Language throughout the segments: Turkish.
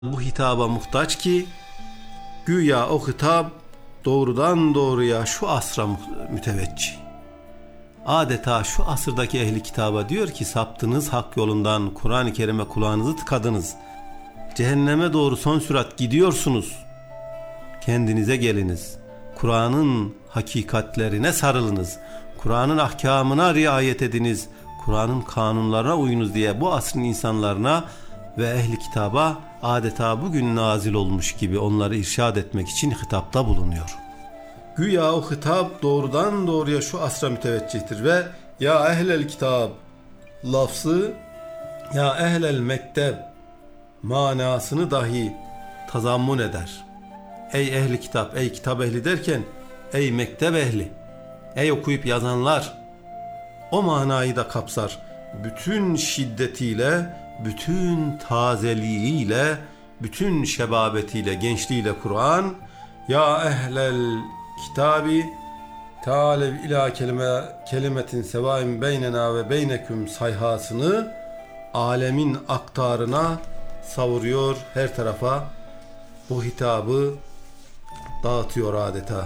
Bu hitaba muhtaç ki güya o hitap doğrudan doğruya şu asra müteveccih. Adeta şu asırdaki ehli kitaba diyor ki saptınız hak yolundan, Kur'an-ı Kerim'e kulağınızı tıkadınız. Cehenneme doğru son sürat gidiyorsunuz. Kendinize geliniz. Kur'an'ın hakikatlerine sarılınız. Kur'an'ın ahkamına riayet ediniz. Kur'an'ın kanunlarına uyunuz diye bu asrın insanlarına ve ehli kitaba adeta bugün nazil olmuş gibi onları irşad etmek için hitapta bulunuyor. Güya o hitap doğrudan doğruya şu asra müteveccihtir ve ya ehlel kitab lafzı ya ehlel mekteb manasını dahi tazammun eder. Ey ehli kitap, ey kitap ehli derken ey mektep ehli, ey okuyup yazanlar, o manayı da kapsar. Bütün şiddetiyle, bütün tazeliğiyle, bütün şebabetiyle, gençliğiyle Kur'an ya ehlel kitabi Tealev ila kelimetin sevaim beynena ve beyneküm sayhasını alemin aktarına savuruyor, her tarafa bu hitabı dağıtıyor adeta.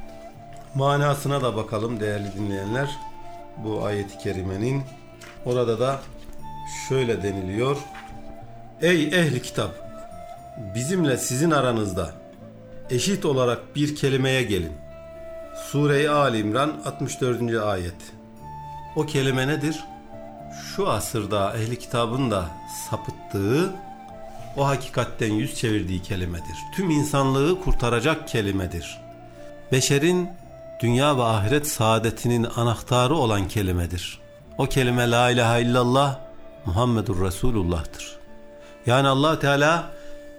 Manasına da bakalım değerli dinleyenler bu ayet-i kerimenin. Orada da şöyle deniliyor: ey ehli kitap, bizimle sizin aranızda eşit olarak bir kelimeye gelin. Sure-i Ali İmran 64. ayet. O kelime nedir? Şu asırda ehli kitabın da sapıttığı, o hakikatten yüz çevirdiği kelimedir. Tüm insanlığı kurtaracak kelimedir. Beşerin dünya ve ahiret saadetinin anahtarı olan kelimedir. O kelime la ilahe illallah Muhammedur Resulullah'tır. Yani Allah Teala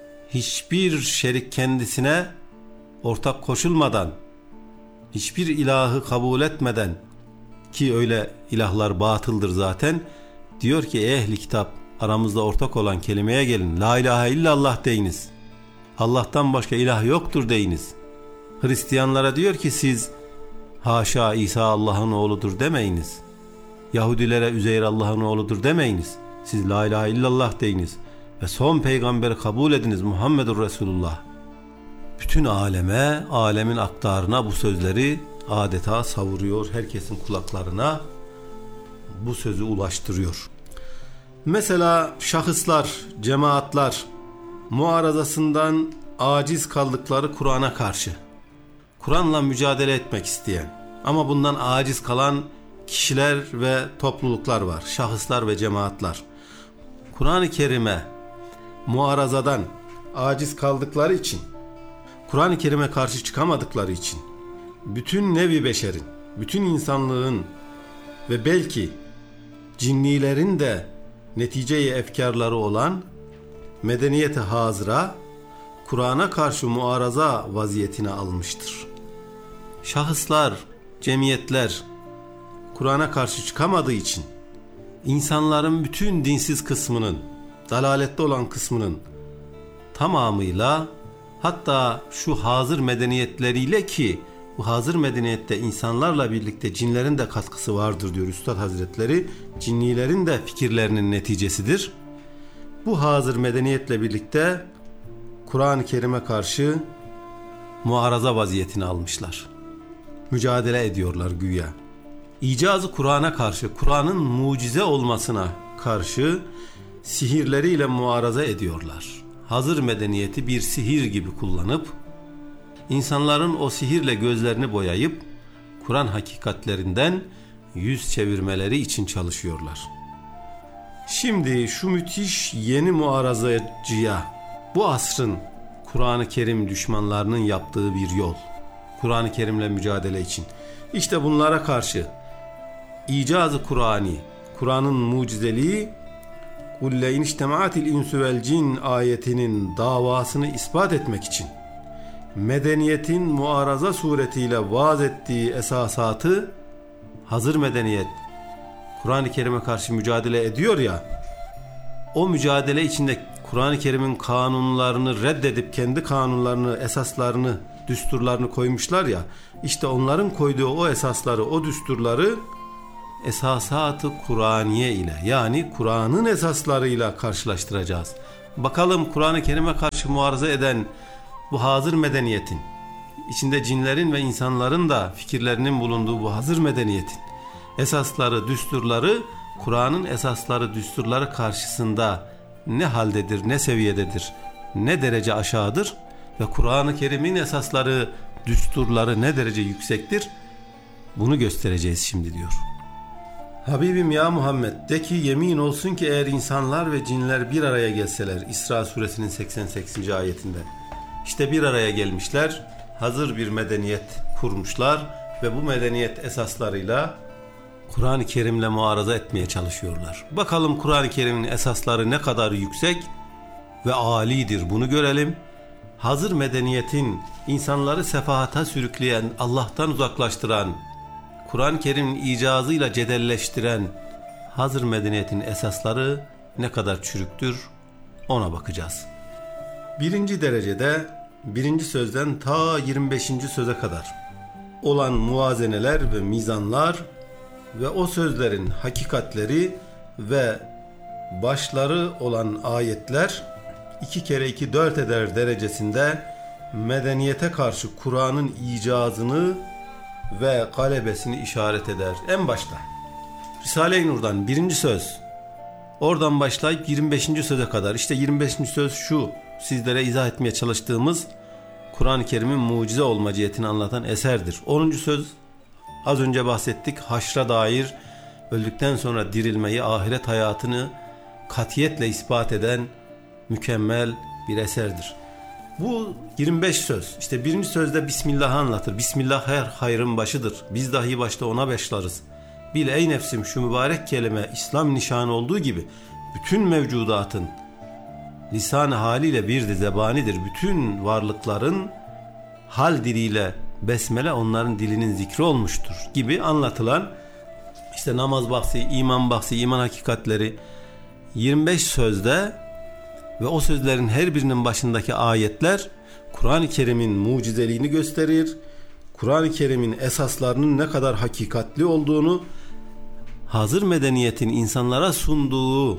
hiçbir şerik kendisine ortak koşulmadan, hiçbir ilahı kabul etmeden, ki öyle ilahlar batıldır zaten, diyor ki ehli kitap aramızda ortak olan kelimeye gelin. La ilahe illallah deyiniz. Allah'tan başka ilah yoktur deyiniz. Hristiyanlara diyor ki siz haşa İsa Allah'ın oğludur demeyiniz. Yahudilere Üzeyr Allah'ın oğludur demeyiniz. Siz la ilahe illallah deyiniz ve son peygamberi kabul ediniz Muhammedur Resulullah. Bütün aleme, alemin aktarına bu sözleri adeta savuruyor, herkesin kulaklarına bu sözü ulaştırıyor. Mesela şahıslar, cemaatler muarazasından aciz kaldıkları Kur'an'a karşı, Kur'an'la mücadele etmek isteyen ama bundan aciz kalan kişiler ve topluluklar var, şahıslar ve cemaatler. Kur'an-ı Kerim'e muarazadan aciz kaldıkları için, Kur'an-ı Kerim'e karşı çıkamadıkları için bütün nevi beşerin, bütün insanlığın ve belki cinnilerin de netice-i efkarları olan medeniyeti hazıra Kur'an'a karşı muaraza vaziyetine almıştır. Şahıslar, cemiyetler Kur'an'a karşı çıkamadığı için insanların bütün dinsiz kısmının, dalalette olan kısmının tamamıyla, hatta şu hazır medeniyetleriyle, ki bu hazır medeniyette insanlarla birlikte cinlerin de katkısı vardır diyor Üstad Hazretleri, cinnilerin de fikirlerinin neticesidir. Bu hazır medeniyetle birlikte Kur'an-ı Kerim'e karşı muaraza vaziyetini almışlar. Mücadele ediyorlar güya. İcazı Kur'an'a karşı, Kur'an'ın mucize olmasına karşı sihirleriyle muaraza ediyorlar. Hazır medeniyeti bir sihir gibi kullanıp insanların o sihirle gözlerini boyayıp Kur'an hakikatlerinden yüz çevirmeleri için çalışıyorlar. Şimdi şu müthiş yeni muarazacıya, bu asrın Kur'an-ı Kerim düşmanlarının yaptığı bir yol, Kur'an-ı Kerim'le mücadele için. İşte bunlara karşı icaz-ı Kur'ani, Kur'an'ın mucizeliği, "Kulle in içtemaatil insu vel cin" ayetinin davasını ispat etmek için medeniyetin muaraza suretiyle vaaz ettiği esasatı, hazır medeniyet Kur'an-ı Kerim'e karşı mücadele ediyor ya, o mücadele içinde Kur'an-ı Kerim'in kanunlarını reddedip kendi kanunlarını, esaslarını, düsturlarını koymuşlar ya, işte onların koyduğu o esasları, o düsturları esasat-ı Kur'aniye ile, yani Kur'an'ın esaslarıyla karşılaştıracağız. Bakalım Kur'an-ı Kerim'e karşı muarıza eden bu hazır medeniyetin, içinde cinlerin ve insanların da fikirlerinin bulunduğu bu hazır medeniyetin esasları, düsturları, Kur'an'ın esasları, düsturları karşısında ne haldedir, ne seviyededir, ne derece aşağıdır ve Kur'an-ı Kerim'in esasları, düsturları ne derece yüksektir, bunu göstereceğiz şimdi diyor. Habibim ya Muhammed, de ki yemin olsun ki eğer insanlar ve cinler bir araya gelseler, İsra suresinin 88. ayetinde, işte bir araya gelmişler, hazır bir medeniyet kurmuşlar ve bu medeniyet esaslarıyla Kur'an-ı Kerim'le muaraza etmeye çalışıyorlar. Bakalım Kur'an-ı Kerim'in esasları ne kadar yüksek ve âlidir, bunu görelim. Hazır medeniyetin insanları sefahata sürükleyen, Allah'tan uzaklaştıran, Kur'an-ı Kerim'in icazıyla cedelleştiren hazır medeniyetin esasları ne kadar çürüktür, ona bakacağız. Birinci derecede, birinci sözden ta 25. söze kadar olan muvazeneler ve mizanlar ve o sözlerin hakikatleri ve başları olan ayetler 2 kere 2 4 eder derecesinde medeniyete karşı Kur'an'ın icazını ve galebesini işaret eder. En başta Risale-i Nur'dan birinci söz, oradan başlayıp 25. söze kadar, işte 25. söz şu, sizlere izah etmeye çalıştığımız Kur'an-ı Kerim'in mucize olma cihetini anlatan eserdir. 10. söz, az önce bahsettik, haşra dair, öldükten sonra dirilmeyi, ahiret hayatını katiyetle ispat eden mükemmel bir eserdir. Bu 25 söz, işte birinci sözde Bismillah'ı anlatır. Bismillah her hayrın başıdır. Biz dahi başta ona başlarız. Bil ey nefsim, şu mübarek kelime İslam nişanı olduğu gibi bütün mevcudatın lisan-ı haliyle bir zebanidir. Bütün varlıkların hal diliyle besmele onların dilinin zikri olmuştur gibi anlatılan işte namaz bahsi, iman bahsi, iman hakikatleri 25 sözde ve o sözlerin her birinin başındaki ayetler Kur'an-ı Kerim'in mucizeliğini gösterir. Kur'an-ı Kerim'in esaslarının ne kadar hakikatli olduğunu, hazır medeniyetin insanlara sunduğu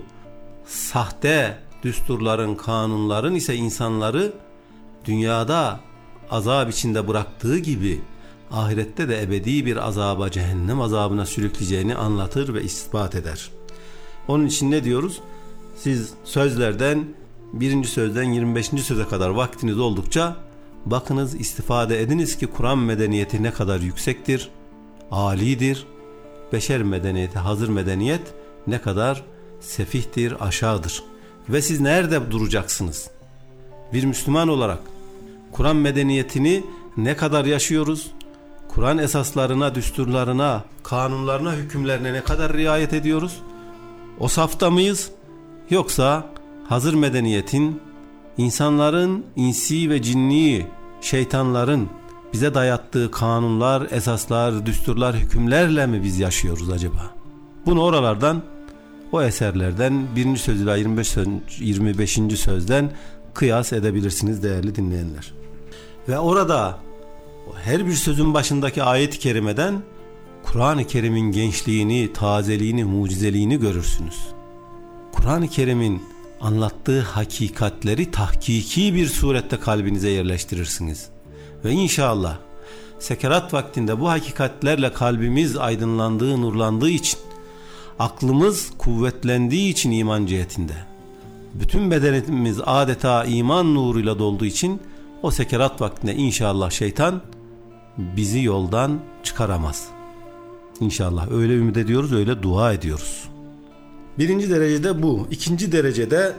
sahte düsturların, kanunların ise insanları dünyada azap içinde bıraktığı gibi ahirette de ebedi bir azaba, cehennem azabına sürükleyeceğini anlatır ve ispat eder. Onun için ne diyoruz? Siz sözlerden, birinci sözden 25. söze kadar vaktiniz oldukça bakınız, istifade ediniz ki Kur'an medeniyeti ne kadar yüksektir, âlidir. Beşer medeniyeti, hazır medeniyet ne kadar sefihtir, aşağıdır. Ve siz nerede duracaksınız? Bir Müslüman olarak Kur'an medeniyetini ne kadar yaşıyoruz? Kur'an esaslarına, düsturlarına, kanunlarına, hükümlerine ne kadar riayet ediyoruz? O safta mıyız? Yoksa hazır medeniyetin, insanların insi ve cinni, şeytanların bize dayattığı kanunlar, esaslar, düsturlar, hükümlerle mi biz yaşıyoruz acaba? Bunu oralardan, o eserlerden birinci söz ile 25. sözden kıyas edebilirsiniz değerli dinleyenler. Ve orada her bir sözün başındaki ayet-i kerimeden Kur'an-ı Kerim'in gençliğini, tazeliğini, mucizeliğini görürsünüz. Kur'an-ı Kerim'in anlattığı hakikatleri tahkiki bir surette kalbinize yerleştirirsiniz. Ve inşallah sekerat vaktinde bu hakikatlerle kalbimiz aydınlandığı, nurlandığı için, aklımız kuvvetlendiği için iman cihetinde, bütün bedenimiz adeta iman nuruyla dolduğu için o sekerat vaktinde inşallah şeytan bizi yoldan çıkaramaz. İnşallah öyle ümit ediyoruz, öyle dua ediyoruz. Birinci derecede bu. İkinci derecede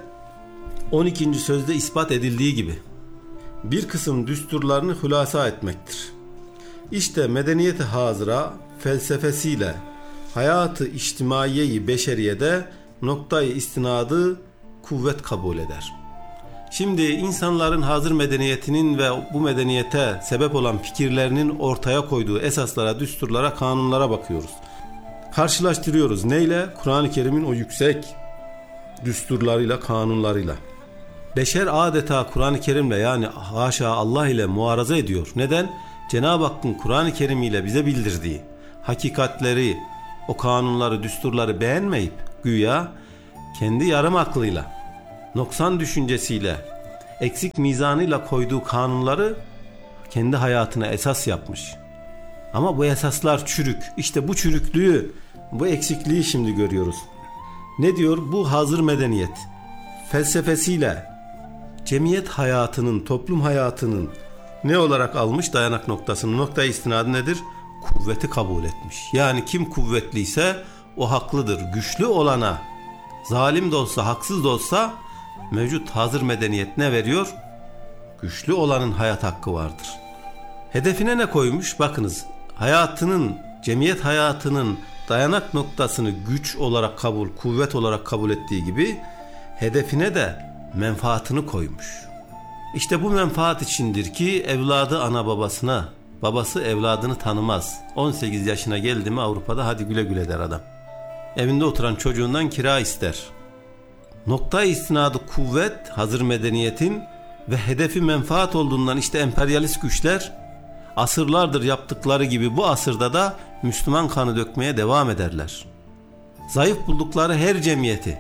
12. sözde ispat edildiği gibi bir kısım düsturlarını hülasa etmektir. İşte medeniyeti hazıra felsefesiyle hayatı içtimaiyeyi beşeriyede noktayı istinadı kuvvet kabul eder. Şimdi insanların hazır medeniyetinin ve bu medeniyete sebep olan fikirlerinin ortaya koyduğu esaslara, düsturlara, kanunlara bakıyoruz. Karşılaştırıyoruz. Neyle? Kur'an-ı Kerim'in o yüksek düsturlarıyla, kanunlarıyla. Beşer adeta Kur'an-ı Kerim'le, yani haşa Allah ile muaraza ediyor. Neden? Cenab-ı Hakk'ın Kur'an-ı Kerim ile bize bildirdiği hakikatleri, o kanunları, düsturları beğenmeyip güya kendi yarım aklıyla noksan düşüncesiyle, eksik mizanıyla koyduğu kanunları kendi hayatına esas yapmış. Ama bu esaslar çürük. İşte bu çürüklüğü, bu eksikliği şimdi görüyoruz. Ne diyor? Bu hazır medeniyet felsefesiyle cemiyet hayatının, toplum hayatının ne olarak almış dayanak noktasını? Noktayı istinadı nedir? Kuvveti kabul etmiş. Yani kim kuvvetliyse o haklıdır. Güçlü olana, zalim de olsa, haksız da olsa mevcut hazır medeniyet ne veriyor? Güçlü olanın hayat hakkı vardır. Hedefine ne koymuş? Bakınız, hayatının, cemiyet hayatının dayanak noktasını güç olarak kabul, kuvvet olarak kabul ettiği gibi hedefine de menfaatını koymuş. İşte bu menfaat içindir ki evladı ana babasına, babası evladını tanımaz. 18 yaşına geldi mi Avrupa'da hadi güle güle der adam. Evinde oturan çocuğundan kira ister. Noktayı istinadı kuvvet, hazır medeniyetin ve hedefi menfaat olduğundan işte emperyalist güçler asırlardır yaptıkları gibi bu asırda da Müslüman kanı dökmeye devam ederler. Zayıf buldukları her cemiyeti,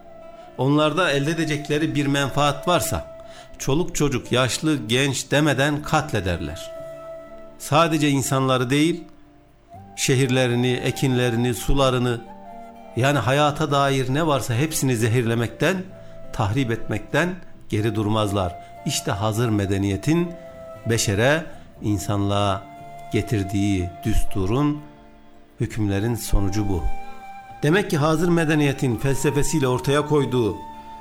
onlarda elde edecekleri bir menfaat varsa çoluk çocuk, yaşlı, genç demeden katlederler. Sadece insanları değil, şehirlerini, ekinlerini, sularını, yani hayata dair ne varsa hepsini zehirlemekten, tahrip etmekten geri durmazlar. İşte hazır medeniyetin beşere, insanlığa getirdiği düsturun, hükümlerin sonucu bu. Demek ki hazır medeniyetin felsefesiyle ortaya koyduğu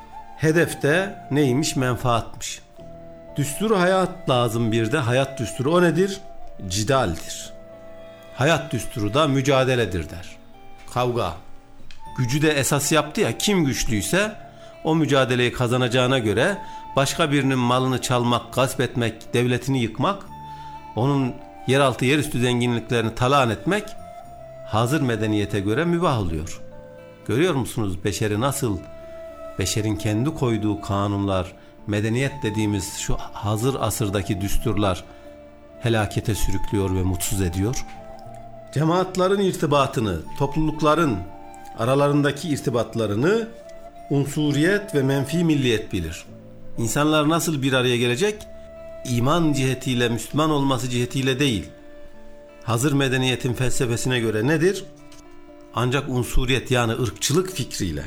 hedef de neymiş? Menfaatmış. Düsturu hayat lazım bir de. Hayat düsturu o nedir? Cidaldir. Hayat düsturu da mücadeledir der. Kavga. Gücü de esas yaptı ya, kim güçlüyse o mücadeleyi kazanacağına göre başka birinin malını çalmak, gasp etmek, devletini yıkmak, onun yeraltı yerüstü zenginliklerini talan etmek hazır medeniyete göre mübah oluyor. Görüyor musunuz beşeri nasıl, beşerin kendi koyduğu kanunlar, medeniyet dediğimiz şu hazır asırdaki düsturlar helakete sürüklüyor ve mutsuz ediyor. Cemaatlerin irtibatını, toplulukların aralarındaki irtibatlarını unsuriyet ve menfi milliyet bilir. İnsanlar nasıl bir araya gelecek? İman cihetiyle, Müslüman olması cihetiyle değil. Hazır medeniyetin felsefesine göre nedir? Ancak unsuriyet, yani ırkçılık fikriyle.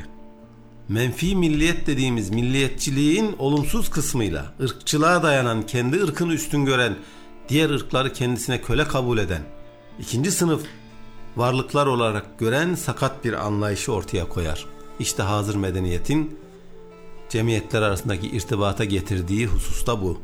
Menfi milliyet dediğimiz milliyetçiliğin olumsuz kısmıyla, ırkçılığa dayanan, kendi ırkını üstün gören, diğer ırkları kendisine köle kabul eden, ikinci sınıf varlıklar olarak gören sakat bir anlayışı ortaya koyar. İşte hazır medeniyetin cemiyetler arasındaki irtibata getirdiği hususta bu.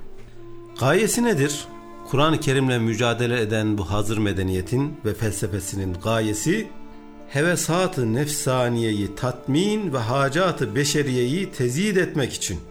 Gayesi nedir? Kur'an-ı Kerim'le mücadele eden bu hazır medeniyetin ve felsefesinin gayesi, hevesat-ı nefsaniyeyi tatmin ve hacat-ı beşeriyeyi tezid etmek için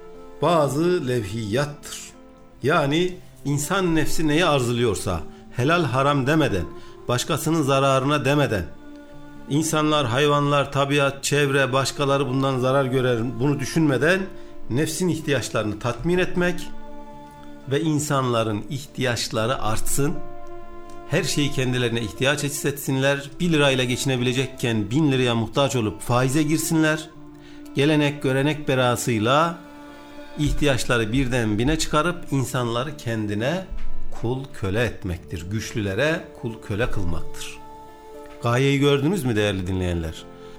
bazı levhiyattır. Yani insan nefsi neyi arzuluyorsa, helal haram demeden, başkasının zararına demeden, insanlar, hayvanlar, tabiat, çevre, başkaları bundan zarar görer, bunu düşünmeden nefsin ihtiyaçlarını tatmin etmek ve insanların ihtiyaçları artsın, her şeyi kendilerine ihtiyaç hissetsinler, 1 lirayla geçinebilecekken 1000 liraya muhtaç olup faize girsinler, gelenek görenek berasıyla ihtiyaçları birden 1000'e çıkarıp insanları kendine kul köle etmektir. Güçlülere kul köle kılmaktır. Gayeyi gördünüz mü değerli dinleyenler?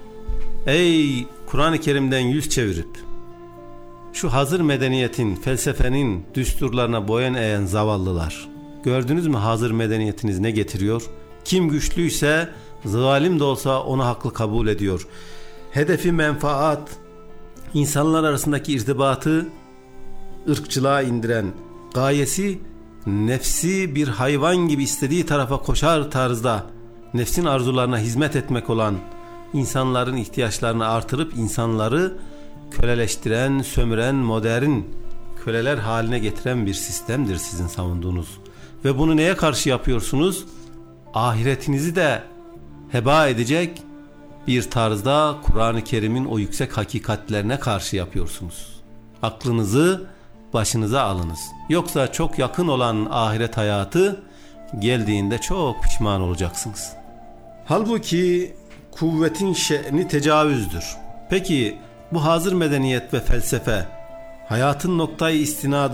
Ey Kur'an-ı Kerim'den yüz çevirip şu hazır medeniyetin, felsefenin düsturlarına boyun eğen zavallılar, gördünüz mü hazır medeniyetiniz ne getiriyor? Kim güçlüyse, zalim de olsa onu haklı kabul ediyor. Hedefi menfaat, insanlar arasındaki irtibatı ırkçılığa indiren, gayesi nefsi bir hayvan gibi istediği tarafa koşar tarzda nefsin arzularına hizmet etmek olan, insanların ihtiyaçlarını artırıp insanları köleleştiren, sömüren, modern köleler haline getiren bir sistemdir sizin savunduğunuz. Ve bunu neye karşı yapıyorsunuz? Ahiretinizi de heba edecek bir tarzda Kur'an-ı Kerim'in o yüksek hakikatlerine karşı yapıyorsunuz. Aklınızı başınıza alınız. Yoksa çok yakın olan ahiret hayatı geldiğinde çok pişman olacaksınız. Halbuki kuvvetin şe'ni tecavüzdür. Peki bu hazır medeniyet ve felsefe hayatın noktayı istinadı